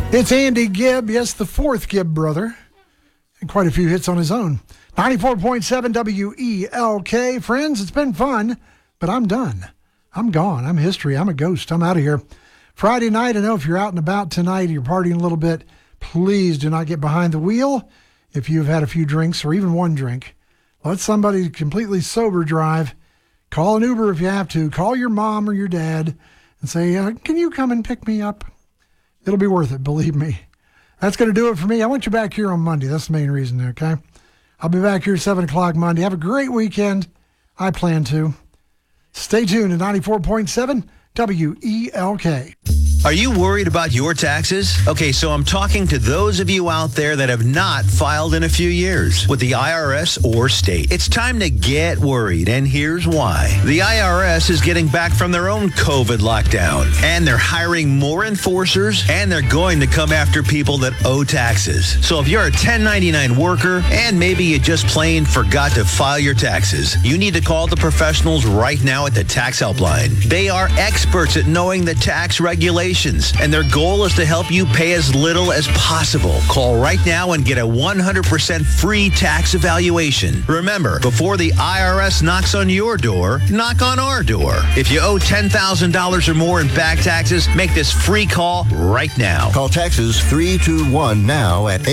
It's Andy Gibb, yes, the fourth Gibb brother, and quite a few hits on his own. 94.7 WELK. Friends, it's been fun, but I'm done. I'm gone. I'm history. I'm a ghost. I'm out of here. Friday night, I know if you're out and about tonight, you're partying a little bit, please do not get behind the wheel if you've had a few drinks or even one drink. Let somebody completely sober drive. Call an Uber if you have to. Call your mom or your dad and say, can you come and pick me up? It'll be worth it, believe me. That's going to do it for me. I want you back here on Monday. That's the main reason, okay? I'll be back here at 7 o'clock Monday. Have a great weekend. I plan to. Stay tuned to 94.7 WELK. Are you worried about your taxes? Okay, so I'm talking to those of you out there that have not filed in a few years with the IRS or state. It's time to get worried, and here's why. The IRS is getting back from their own COVID lockdown, and they're hiring more enforcers, and they're going to come after people that owe taxes. So if you're a 1099 worker, and maybe you just plain forgot to file your taxes, you need to call the professionals right now at the Tax Helpline. They are experts at knowing the tax regulations, and their goal is to help you pay as little as possible. Call right now and get a 100% free tax evaluation. Remember, before the IRS knocks on your door, knock on our door. If you owe $10,000 or more in back taxes, make this free call right now. Call Taxes 321 now at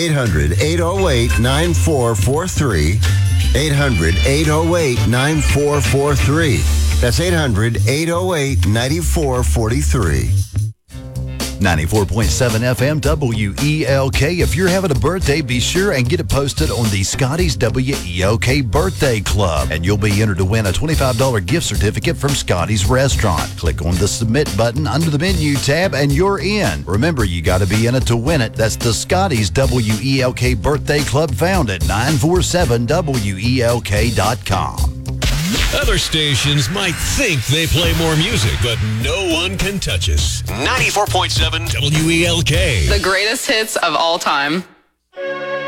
800-808-9443. 800-808-9443. That's 800-808-9443. 94.7 FM WELK. If you're having a birthday, be sure and get it posted on the Scotty's WELK Birthday Club, and you'll be entered to win a $25 gift certificate from Scotty's Restaurant. Click on the Submit button under the Menu tab, and you're in. Remember, you got to be in it to win it. That's the Scotty's WELK Birthday Club, found at 947WELK.com. Other stations might think they play more music, but no one can touch us. 94.7 WELK. The greatest hits of all time.